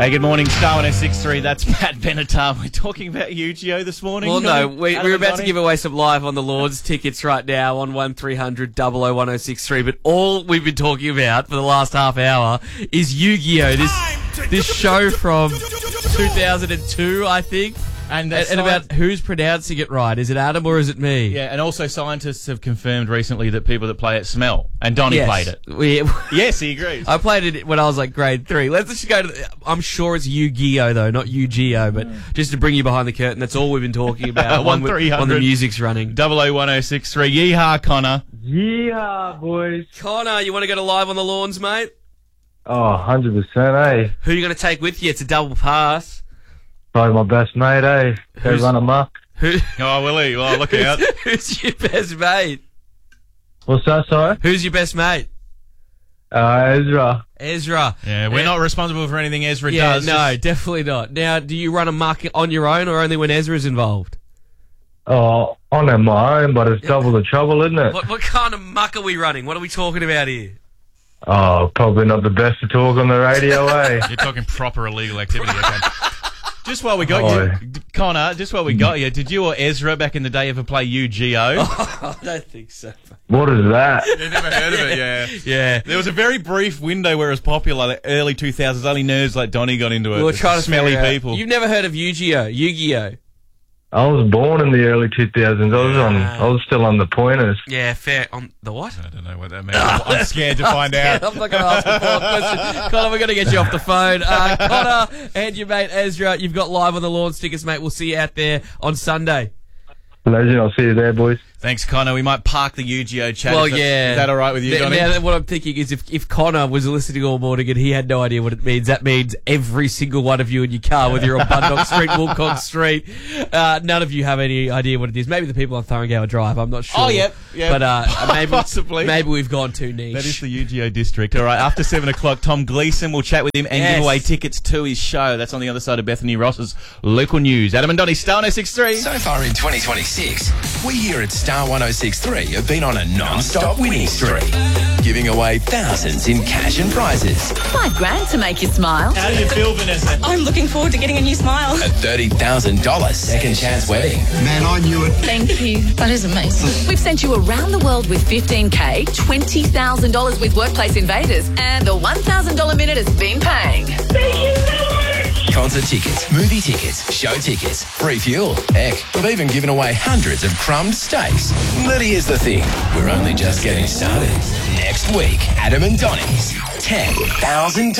Hey, good morning, Star 106.3. That's Pat Benatar. We're talking about Yu-Gi-Oh this morning. Well, no, we're about to give away some Live on the Lords tickets right now on 1300 001063. But all we've been talking about for the last half hour is Yu-Gi-Oh. This show from 2002, I think. And about who's pronouncing it right. Is it Adam or is it me? Yeah, and also scientists have confirmed recently that people that play it smell. And Donnie played it. Yes, he agrees. I played it when I was like grade 3. Let's just go to... I'm sure it's Yu-Gi-Oh though, not Yu-Gi-Oh, but just to bring you behind the curtain, that's all we've been talking about when the music's running. 001063. Yeehaw, Connor. Yeehaw, boys. Connor, you want to go to Live on the Lawns, mate? Oh, 100%, eh? Who are you going to take with you? It's a double pass. Probably my best mate, eh? Go run amok. Oh, Willie, well, look out. Who's your best mate? What's that, sorry? Who's your best mate? Ezra. Ezra. Yeah, we're not responsible for anything Ezra Yeah, does. no, definitely not. Now, do you run amok on your own or only when Ezra's involved? Oh, on my own, but it's double the trouble, isn't it? What kind of muck are we running? What are we talking about here? Oh, probably not the best to talk on the radio, eh? You're talking proper illegal activity, okay? Just while we got you, Connor, did you or Ezra back in the day ever play Yu-Gi-Oh? I don't think so. What is that? You never heard of it, yeah. Yeah. There was a very brief window where it was popular, like early 2000s. Only nerds like Donnie got into it. We were trying to smelly people. You've never heard of Yu-Gi-Oh? I was born in the early 2000s. I was still on the pointers. Yeah, fair. On the what? I don't know what that means. I'm scared to find out. I'm not going to ask a follow-up question. Connor, we're going to get you off the phone. Connor and your mate Ezra, you've got Live on the Lawns tickets, mate. We'll see you out there on Sunday. Legend, I'll see you there, boys. Thanks, Connor. We might park the Yu-Gi-Oh chat. Well, Is yeah. that all right with you, Donnie? Now, what I'm thinking is if Connor was listening all morning and he had no idea what it means, that means every single one of you in your car, whether you're on Bundock Street, Woolcock Street, none of you have any idea what it is. Maybe the people on Thurrangower Drive, I'm not sure. Oh, yep. But possibly. Maybe we've gone too niche. That is the Yu-Gi-Oh district. All right, after 7 o'clock, Tom Gleeson will chat with him and give away tickets to his show. That's on the other side of Bethany Ross's local news. Adam and Donnie, Star 106.3. So far in 2026, we here at Star 106.3 have been on a non-stop winning streak, giving away thousands in cash and prizes. $5,000 to make you smile. How do you feel, Vanessa? I'm looking forward to getting a new smile. A $30,000 second chance wedding. Man, I knew it. Thank you. That is amazing. We've sent you around the world with $15,000, $20,000 with Workplace Invaders, and the $1,000 minute has been paying. Concert tickets, movie tickets, show tickets, free fuel. Heck, we've even given away hundreds of crumbed steaks. But here's the thing, we're only just getting started. Next week, Adam and Donnie's $10,000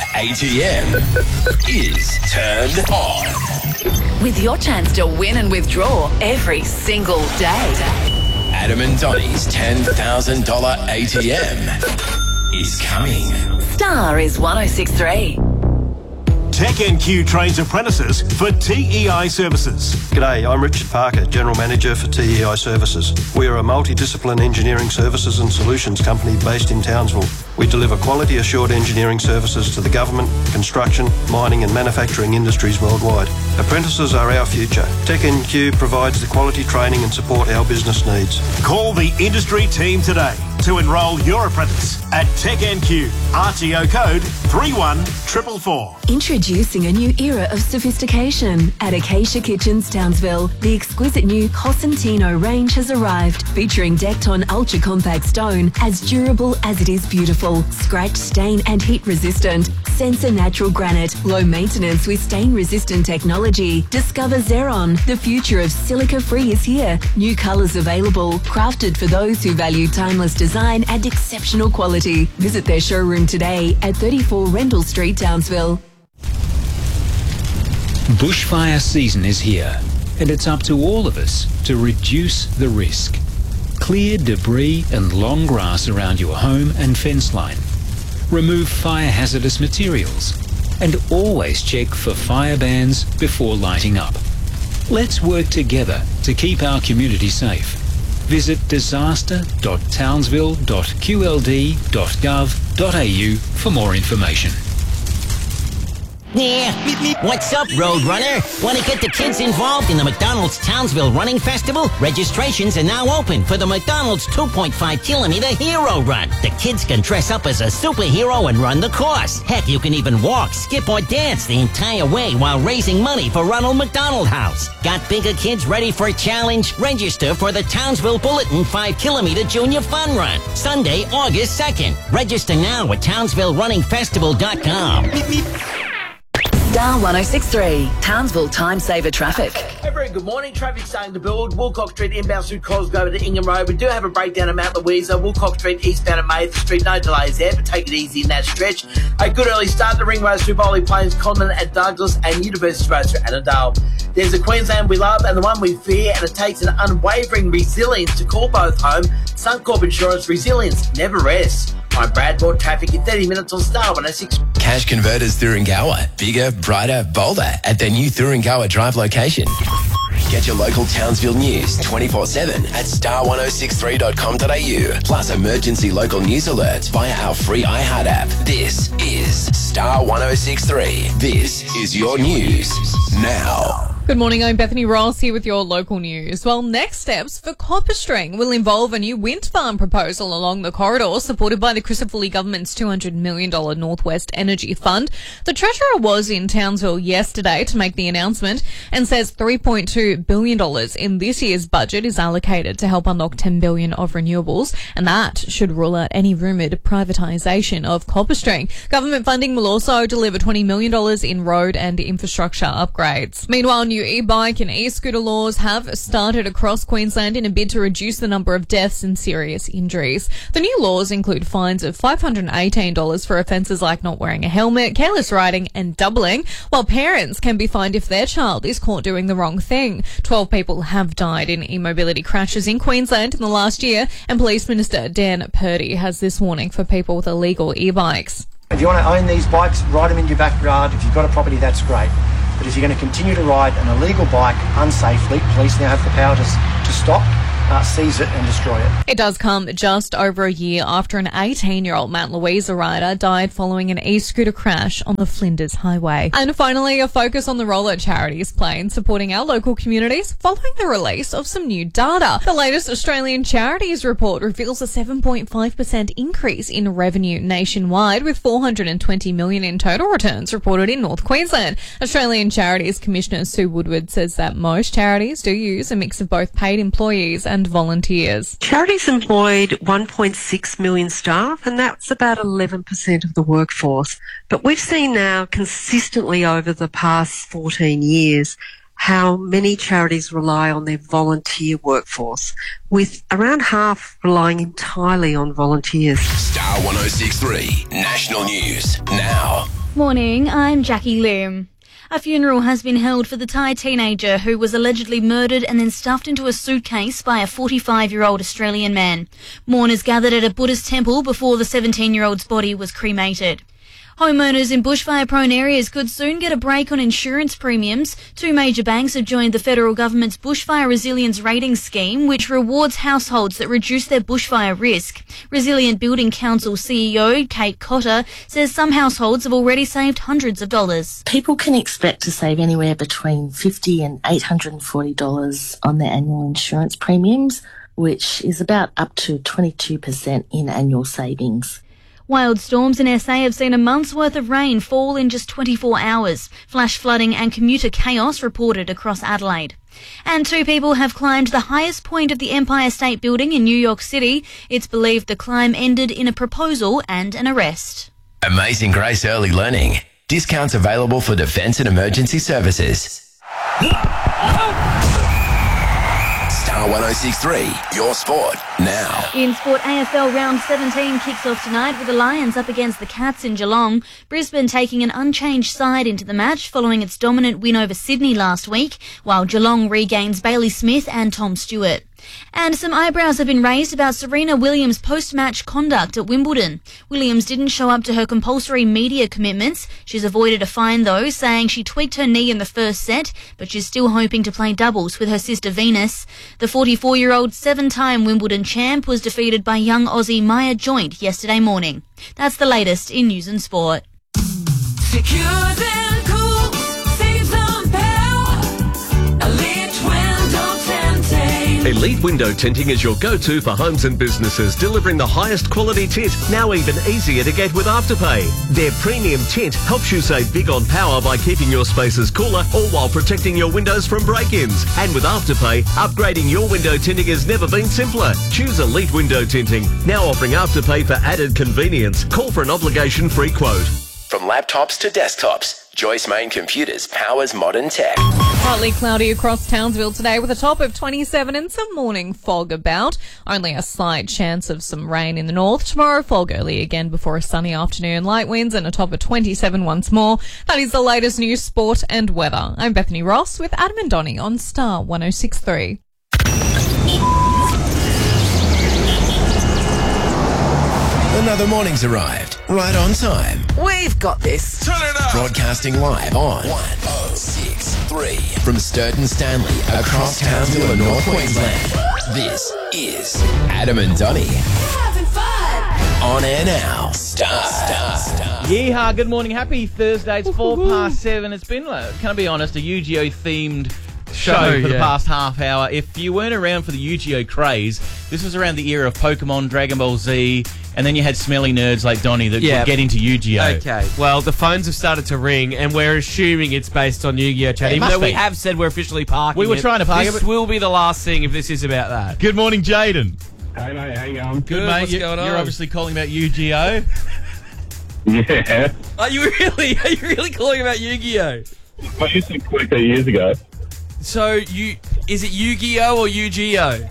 ATM is turned on. With your chance to win and withdraw every single day. Adam and Donnie's $10,000 ATM is coming. Star is 106.3. TechNQ trains apprentices for TEI Services. G'day, I'm Richard Parker, General Manager for TEI Services. We are a multidiscipline engineering services and solutions company based in Townsville. We deliver quality assured engineering services to the government, construction, mining and manufacturing industries worldwide. Apprentices are our future. TechNQ provides the quality training and support our business needs. Call the industry team today to enrol your apprentice at TechNQ. RTO code 31444. Introducing a new era of sophistication. At Acacia Kitchens Townsville, the exquisite new Cosentino range has arrived, featuring decked-on ultra-compact stone, as durable as it is beautiful, scratch, stain and heat-resistant. Sensor natural granite, low maintenance with stain-resistant technology. Discover Xeron. The future of silica-free is here. New colours available, crafted for those who value timeless design and exceptional quality. Visit their showroom today at 34 Rendell Street, Townsville. Bushfire season is here, and it's up to all of us to reduce the risk. Clear debris and long grass around your home and fence line. Remove fire hazardous materials, and always check for fire bans before lighting up. Let's work together to keep our community safe. Visit disaster.townsville.qld.gov.au for more information. Yeah. What's up, Roadrunner? Want to get the kids involved in the McDonald's Townsville Running Festival? Registrations are now open for the McDonald's 2.5-kilometer Hero Run. The kids can dress up as a superhero and run the course. Heck, you can even walk, skip, or dance the entire way while raising money for Ronald McDonald House. Got bigger kids ready for a challenge? Register for the Townsville Bulletin 5-kilometer Junior Fun Run, Sunday, August 2nd. Register now at TownsvilleRunningFestival.com. Star 106.3, Townsville Time Saver Traffic. Hey, very good morning. Traffic starting to build. Woolcock Street inbound through Cosgrove to Ingham Road. We do have a breakdown at Mount Louisa. Woolcock Street eastbound at Mather Street. No delays there, but take it easy in that stretch. A good early start. The ring roads through Bowley Plains, Condon at Douglas, and University Road through Annandale. There's a Queensland we love and the one we fear, and it takes an unwavering resilience to call both home. Suncorp Insurance, resilience never rests. I'm Brad, more traffic in 30 minutes on Star 106. Cash Converters Thuringowa. Bigger, brighter, bolder at their new Thuringowa Drive location. Get your local Townsville news 24/7 at star1063.com.au. Plus emergency local news alerts via our free iHeart app. This is Star 1063. This is your news now. Good morning, I'm Bethany Ross here with your local news. Well, next steps for Copperstring will involve a new wind farm proposal along the corridor supported by the Christopher Lee government's $200 million Northwest Energy Fund. The Treasurer was in Townsville yesterday to make the announcement and says $3.2 billion in this year's budget is allocated to help unlock $10 billion of renewables, and that should rule out any rumoured privatisation of Copperstring. Government funding will also deliver $20 million in road and infrastructure upgrades. Meanwhile, new e-bike and e-scooter laws have started across Queensland in a bid to reduce the number of deaths and serious injuries. The new laws include fines of $518 for offences like not wearing a helmet, careless riding and doubling, while parents can be fined if their child is caught doing the wrong thing. 12 people have died in e-mobility crashes in Queensland in the last year, and Police Minister Dan Purdy has this warning for people with illegal e-bikes. If you want to own these bikes, ride them in your backyard. If you've got a property, that's great. But if you're going to continue to ride an illegal bike unsafely, police now have the power to stop, seize it and destroy it. It does come just over a year after an 18-year-old Mount Louisa rider died following an e-scooter crash on the Flinders Highway. And finally, a focus on the role that charities play in supporting our local communities following the release of some new data. The latest Australian Charities report reveals a 7.5% increase in revenue nationwide, with $420 million in total returns reported in North Queensland. Australian Charities Commissioner Sue Woodward says that most charities do use a mix of both paid employees and volunteers. Charities employed 1.6 million staff, and that's about 11% of the workforce. But we've seen now consistently over the past 14 years how many charities rely on their volunteer workforce, with around half relying entirely on volunteers. Star 1063 National News now. Morning, I'm Jackie Lim. A funeral has been held for the Thai teenager who was allegedly murdered and then stuffed into a suitcase by a 45-year-old Australian man. Mourners gathered at a Buddhist temple before the 17-year-old's body was cremated. Homeowners in bushfire-prone areas could soon get a break on insurance premiums. Two major banks have joined the federal government's Bushfire Resilience Rating Scheme, which rewards households that reduce their bushfire risk. Resilient Building Council CEO Kate Cotter says some households have already saved hundreds of dollars. People can expect to save anywhere between $50 and $840 on their annual insurance premiums, which is about up to 22% in annual savings. Wild storms in SA have seen a month's worth of rain fall in just 24 hours. Flash flooding and commuter chaos reported across Adelaide. And two people have climbed the highest point of the Empire State Building in New York City. It's believed the climb ended in a proposal and an arrest. Amazing Grace Early Learning. Discounts available for defence and emergency services. Star 1063, your sport now. In sport, AFL round 17 kicks off tonight with the Lions up against the Cats in Geelong. Brisbane taking an unchanged side into the match following its dominant win over Sydney last week, while Geelong regains Bailey Smith and Tom Stewart. And some eyebrows have been raised about Serena Williams' post-match conduct at Wimbledon. Williams didn't show up to her compulsory media commitments. She's avoided a fine though, saying she tweaked her knee in the first set, but she's still hoping to play doubles with her sister Venus. The 44-year-old seven-time Wimbledon champ was defeated by young Aussie Maya Joint yesterday morning. That's the latest in news and sport. Secure them. Elite Window Tinting is your go-to for homes and businesses, delivering the highest quality tint, now even easier to get with Afterpay. Their premium tint helps you save big on power by keeping your spaces cooler, all while protecting your windows from break-ins. And with Afterpay, upgrading your window tinting has never been simpler. Choose Elite Window Tinting, now offering Afterpay for added convenience. Call for an obligation-free quote. From laptops to desktops, Joyce Main Computers powers modern tech. Partly cloudy across Townsville today with a top of 27 and some morning fog about. Only a slight chance of some rain in the north. Tomorrow, fog early again before a sunny afternoon. Light winds and a top of 27 once more. That is the latest news, sport and weather. I'm Bethany Ross with Adam and Donnie on Star 106.3. Another morning's arrived, right on time. We've got this. Turn it up. Broadcasting live on 106.3 from Sturton Stanley across Townsville and North Queensland. This is Adam and Donnie. Having fun. On air now. Star. Yeehaw, good morning. Happy Thursday. It's 7:04. It's been, can I be honest, a Yu-Gi-Oh themed show for the past half hour. If you weren't around for the Yu-Gi-Oh craze, this was around the era of Pokemon, Dragon Ball Z, and then you had smelly nerds like Donnie that would get into Yu-Gi-Oh. Okay, well, the phones have started to ring, and we're assuming it's based on Yu-Gi-Oh chat, even though we have said we're officially parking We were trying to park it, This but- will be the last thing if this is about that. Good morning, Jaden. Hey mate, how you going? Good, mate. What's going on? You're obviously calling about Yu-Gi-Oh. Yeah. Are you really? Are you really calling about Yu-Gi-Oh? I used to play 2 years ago. So is it Yu-Gi-Oh or Yu-Gi-Oh?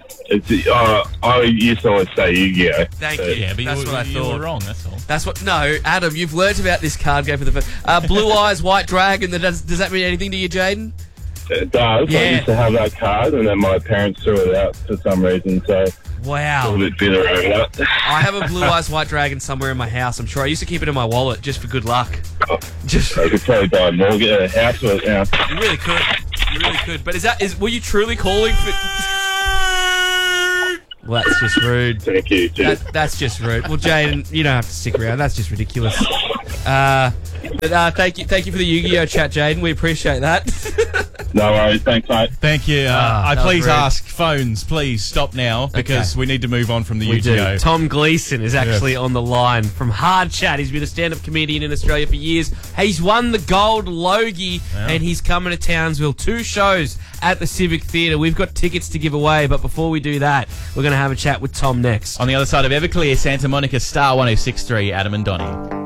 I used to always say Yu-Gi-Oh. Thank you. Yeah, but that's what I you thought. were wrong, that's all. That's what. No, Adam, you've learnt about this card game for the first. Blue Eyes White Dragon. Does that mean anything to you, Jaden? It does. Yeah. I used to have that card, and then my parents threw it out for some reason, so Wow. a little bit bitter over that. I have a Blue Eyes White Dragon somewhere in my house. I'm sure I used to keep it in my wallet just for good luck. Just I could probably buy a mortgage, a house with it now. You really could. You really could. But were you truly calling for? Well, that's just rude. Thank you. That's just rude. Well, Jaden, you don't have to stick around. That's just ridiculous. Thank you for the Yu-Gi-Oh chat, Jaden. We appreciate that. No worries. Thanks, mate. Thank you. I that was please rude. ask phones, please stop now because we need to move on from the Yu-Gi-Oh. Tom Gleeson is actually on the line from Hard Chat. He's been a stand-up comedian in Australia for years. He's won the Gold Logie and he's coming to Townsville. 2 shows at the Civic Theatre. We've got tickets to give away, but before we do that, we're going to have a chat with Tom next. On the other side of Everclear, Santa Monica, Star 106.3, Adam and Donnie.